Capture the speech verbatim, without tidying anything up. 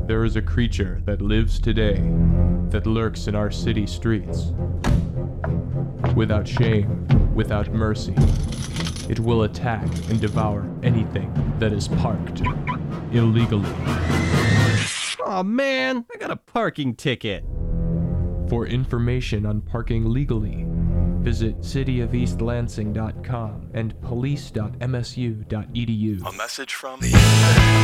There is a creature that lives today, that lurks in our city streets. Without shame, without mercy, it will attack and devour anything that is parked illegally. Aw, man, I got a parking ticket. For information on parking legally, visit city of east lansing dot com and police dot m s u dot e d u. A message from the